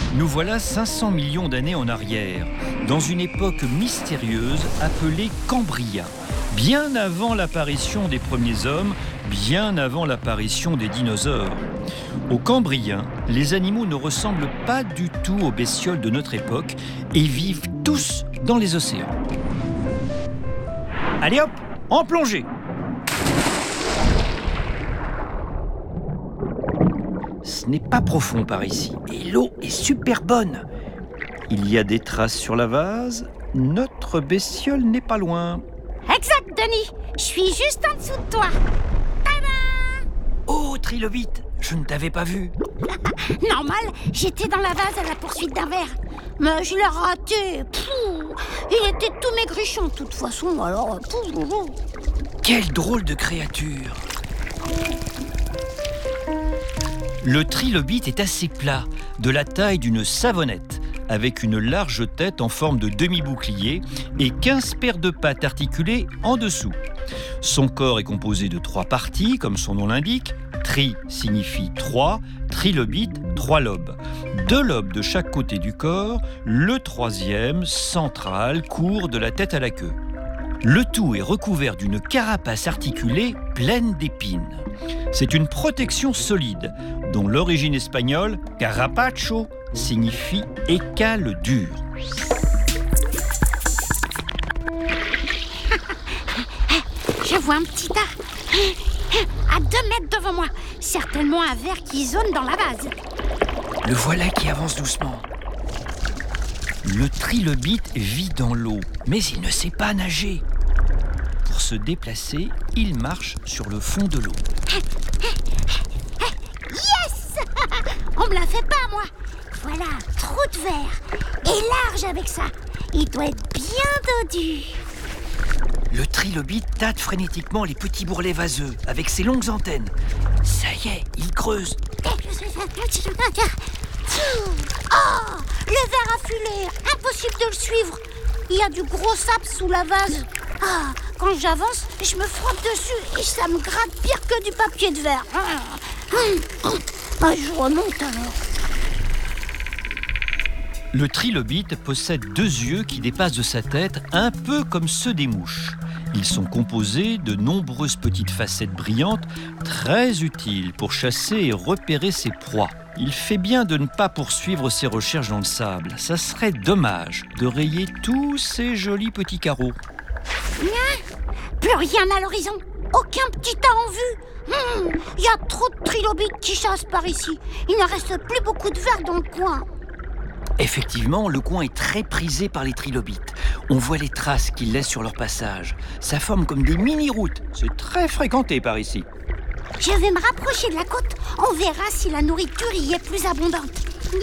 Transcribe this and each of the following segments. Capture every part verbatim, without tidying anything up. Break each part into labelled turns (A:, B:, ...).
A: Nous voilà cinq cents millions d'années en arrière, dans une époque mystérieuse appelée Cambrien, bien avant l'apparition des premiers hommes, bien avant l'apparition des dinosaures. Au Cambrien, les animaux ne ressemblent pas du tout aux bestioles de notre époque et vivent tous dans les océans. Allez hop, en plongée! Ce n'est pas profond par ici et l'eau est super bonne. Il y a des traces sur la vase. Notre bestiole n'est pas loin.
B: Exact, Denis. Je suis juste en dessous de toi. Tada!
A: Oh, Trilobite, je ne t'avais pas vu.
B: Normal, j'étais dans la vase à la poursuite d'un ver. Mais je l'ai raté. Pouh, il était tout maigrichon de toute façon, alors... Pouh.
A: Quelle drôle de créature! Le trilobite est assez plat, de la taille d'une savonnette, avec une large tête en forme de demi-bouclier et quinze paires de pattes articulées en dessous. Son corps est composé de trois parties, comme son nom l'indique. Tri signifie trois, trilobite, trois lobes. Deux lobes de chaque côté du corps, le troisième, central, court de la tête à la queue. Le tout est recouvert d'une carapace articulée pleine d'épines. C'est une protection solide, dont l'origine espagnole, carapacho, signifie écale dur.
B: Je vois un petit tas, à deux mètres devant moi. Certainement un ver qui zone dans la vase.
A: Le voilà qui avance doucement. Le trilobite vit dans l'eau, mais il ne sait pas nager. Pour se déplacer, il marche sur le fond de l'eau.
B: Yes! On me la fait pas, moi. Voilà un trou de verre. Et large avec ça. Il doit être bien dodu.
A: Le trilobite tâte frénétiquement les petits bourrelets vaseux avec ses longues antennes. Ça y est, il creuse.
B: Oh, le ver affûlé. Impossible de le suivre. Il y a du gros sable sous la vase. Ah, quand j'avance, je me frotte dessus et ça me gratte pire que du papier de verre. Ah, je remonte alors.
A: Le trilobite possède deux yeux qui dépassent de sa tête, un peu comme ceux des mouches. Ils sont composés de nombreuses petites facettes brillantes, très utiles pour chasser et repérer ses proies. Il fait bien de ne pas poursuivre ses recherches dans le sable. Ça serait dommage de rayer tous ces jolis petits carreaux.
B: Plus rien à l'horizon. Aucun petit tas en vue. Il hmm, y a trop de trilobites qui chassent par ici. Il ne reste plus beaucoup de vers dans le coin.
A: Effectivement, le coin est très prisé par les trilobites. On voit les traces qu'ils laissent sur leur passage. Ça forme comme des mini-routes. C'est très fréquenté par ici.
B: Je vais me rapprocher de la côte. On verra si la nourriture y est plus abondante.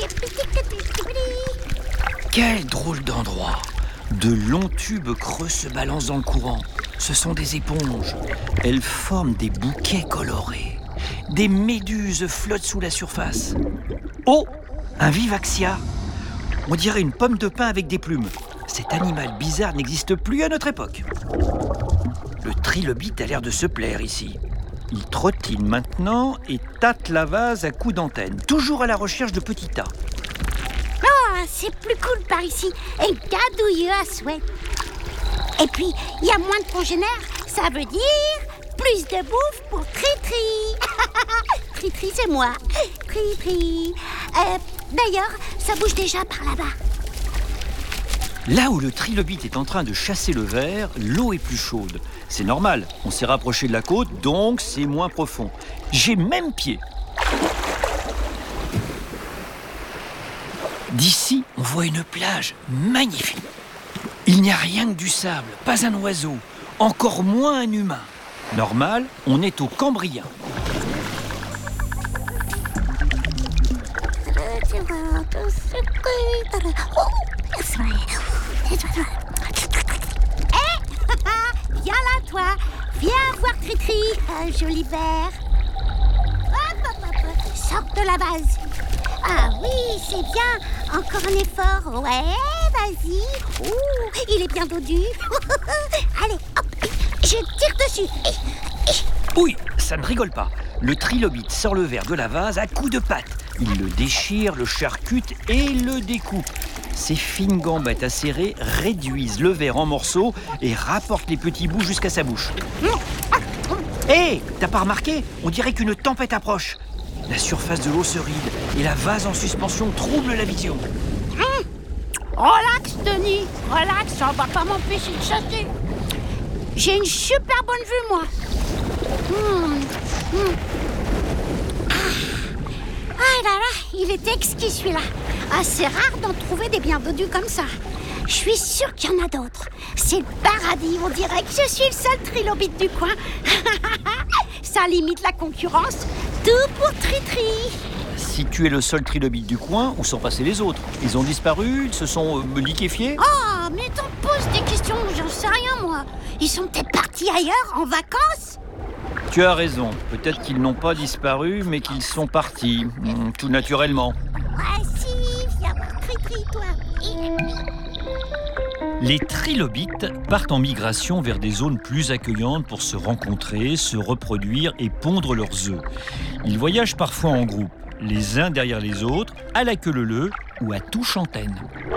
A: Quel drôle d'endroit! De longs tubes creux se balancent dans le courant. Ce sont des éponges. Elles forment des bouquets colorés. Des méduses flottent sous la surface. Oh! Un vivaxia! On dirait une pomme de pin avec des plumes. Cet animal bizarre n'existe plus à notre époque. Le trilobite a l'air de se plaire ici. Il trottine maintenant et tâte la vase à coups d'antenne, toujours à la recherche de petits tas.
B: Oh, c'est plus cool par ici, et gadouilleux à souhait. Et puis, il y a moins de congénères, ça veut dire plus de bouffe pour Tri-Tri. Tri-Tri, c'est moi. Tri-Tri. Euh, d'ailleurs, ça bouge déjà par là-bas.
A: Là où le trilobite est en train de chasser le ver, l'eau est plus chaude. C'est normal, on s'est rapproché de la côte, donc c'est moins profond. J'ai même pied. D'ici, on voit une plage magnifique. Il n'y a rien que du sable, pas un oiseau, encore moins un humain. Normal, on est au Cambrien.
B: Hé, viens là, toi. Viens voir Tri-Tri, un joli ver. Hop, hop, hop. Sors de la base. Ah oui, c'est bien. Encore un effort. Ouais, vas-y. Ouh, il est bien dodu. Allez, hop. Je tire dessus.
A: Oui, ça ne rigole pas. Le trilobite sort le ver de la vase à coups de patte. Il le déchire, le charcute et le découpe. Ses fines gambettes acérées réduisent le verre en morceaux et rapportent les petits bouts jusqu'à sa bouche. Hé, hey, t'as pas remarqué? On dirait qu'une tempête approche. La surface de l'eau se ride et la vase en suspension trouble la vision.
B: Mmh. Relax, Denis, relax, ça va pas m'empêcher de chasser. J'ai une super bonne vue, moi. Mmh. Mmh. Ah. ah là là, il est exquis celui-là. Ah, c'est rare d'en trouver des bienvenus comme ça. Je suis sûre qu'il y en a d'autres. C'est le paradis, on dirait que je suis le seul trilobite du coin. Ça limite la concurrence. Tout pour Tritri.
A: Si tu es le seul trilobite du coin, où sont passés les autres? Ils ont disparu? Ils se sont euh, liquéfiés?
B: Oh, mais t'en poses des questions, j'en sais rien moi. Ils sont peut-être partis ailleurs, en vacances?
A: Tu as raison. Peut-être qu'ils n'ont pas disparu, mais qu'ils sont partis, hum, tout naturellement.
B: Ouais, si, viens voir Tritri, toi.
A: Les trilobites partent en migration vers des zones plus accueillantes pour se rencontrer, se reproduire et pondre leurs œufs. Ils voyagent parfois en groupe, les uns derrière les autres, à la queue leu-leu ou à touche antenne.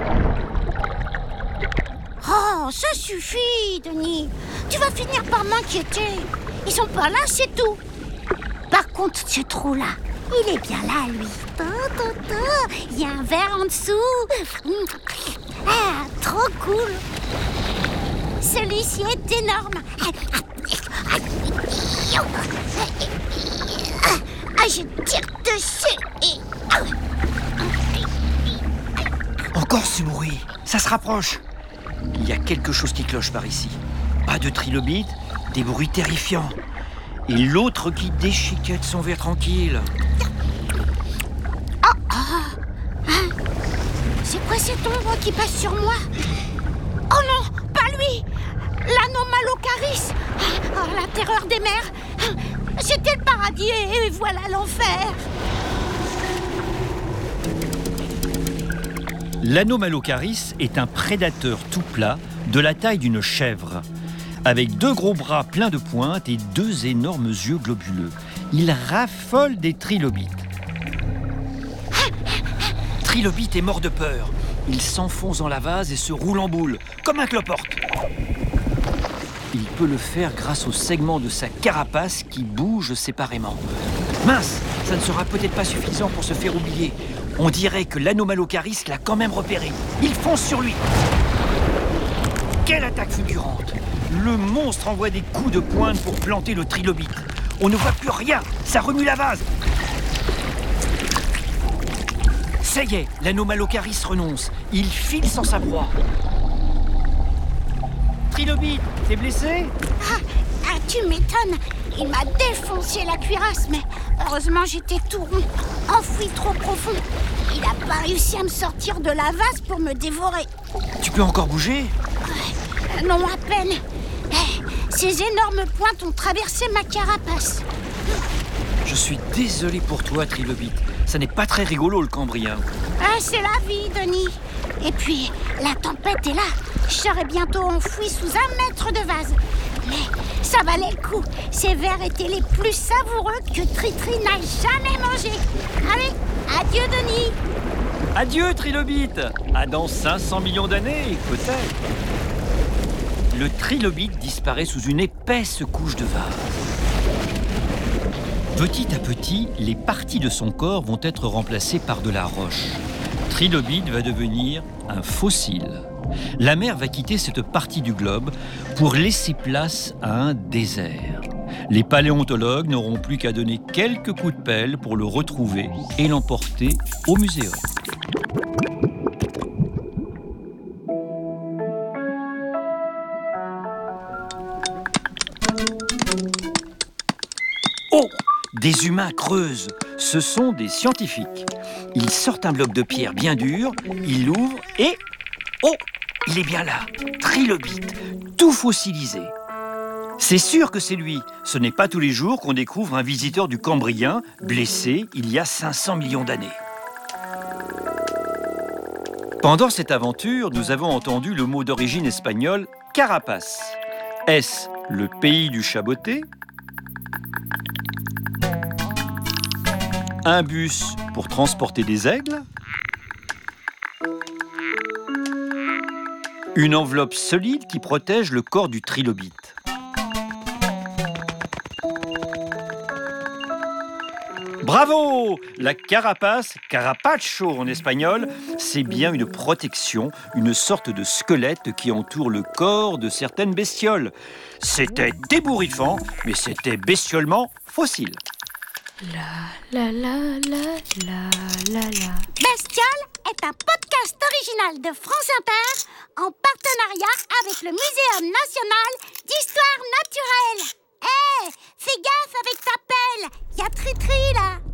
B: Oh, ça suffit, Denis. Tu vas finir par m'inquiéter. Ils sont pas là, c'est tout. Par contre, ce trou-là, il est bien là, lui. Il y a un verre en dessous. Ah, trop cool. Celui-ci est énorme. Ah, je tire dessus et...
A: Encore ce bruit, ça se rapproche. Il y a quelque chose qui cloche par ici. Pas de trilobite, des bruits terrifiants. Et l'autre qui déchiquette son verre tranquille.
B: Oh, oh. Hein? C'est quoi cette ombre qui passe sur moi? Oh non, pas lui! L'anomalocaris! Oh, la terreur des mers! C'était le paradis et voilà l'enfer!
A: L'anomalocaris est un prédateur tout plat de la taille d'une chèvre. Avec deux gros bras pleins de pointes et deux énormes yeux globuleux. Il raffole des trilobites. Trilobite est mort de peur. Il s'enfonce dans la vase et se roule en boule, comme un cloporte. Il peut le faire grâce aux segments de sa carapace qui bougent séparément. Mince, ça ne sera peut-être pas suffisant pour se faire oublier. On dirait que l'anomalocaris l'a quand même repéré. Il fonce sur lui. Quelle attaque fulgurante! Le monstre envoie des coups de pointe pour planter le trilobite. On ne voit plus rien, ça remue la vase. Ça y est, l'anomalocaris renonce. Il file sans sa proie. Trilobite, t'es blessé?
B: Ah, ah, tu m'étonnes. Il m'a défoncé la cuirasse, mais heureusement j'étais tout rond, enfoui trop profond. Il n'a pas réussi à me sortir de la vase pour me dévorer.
A: Tu peux encore bouger?
B: euh, Non, à peine. Eh, ces énormes pointes ont traversé ma carapace.
A: Je suis désolé pour toi, Trilobite. Ça n'est pas très rigolo, le Cambrien.
B: Ah, c'est la vie, Denis. Et puis, la tempête est là. Je serai bientôt enfoui sous un mètre de vase. Mais ça valait le coup. Ces vers étaient les plus savoureux que Tritri n'a jamais mangés. Allez, adieu, Denis.
A: Adieu, Trilobite. À dans cinq cents millions d'années, peut-être. Le trilobite disparaît sous une épaisse couche de vase. Petit à petit, les parties de son corps vont être remplacées par de la roche. Trilobite va devenir un fossile. La mer va quitter cette partie du globe pour laisser place à un désert. Les paléontologues n'auront plus qu'à donner quelques coups de pelle pour le retrouver et l'emporter au muséum. Oh! Des humains creusent. Ce sont des scientifiques. Ils sortent un bloc de pierre bien dur, ils l'ouvrent et... Oh! Il est bien là. Trilobite, tout fossilisé. C'est sûr que c'est lui. Ce n'est pas tous les jours qu'on découvre un visiteur du Cambrien blessé il y a cinq cents millions d'années. Pendant cette aventure, nous avons entendu le mot d'origine espagnole « carapace ». Est-ce le pays du chaboté ? Un bus pour transporter des aigles. Une enveloppe solide qui protège le corps du trilobite. Bravo! La carapace, carapacho en espagnol, c'est bien une protection, une sorte de squelette qui entoure le corps de certaines bestioles. C'était ébouriffant, mais c'était bestiolement fossile.
C: La la la la la la la.
B: Bestiole est un podcast original de France Inter en partenariat avec le Muséum national d'histoire naturelle. Hé, hey, fais gaffe avec ta pelle, y a Tritri là.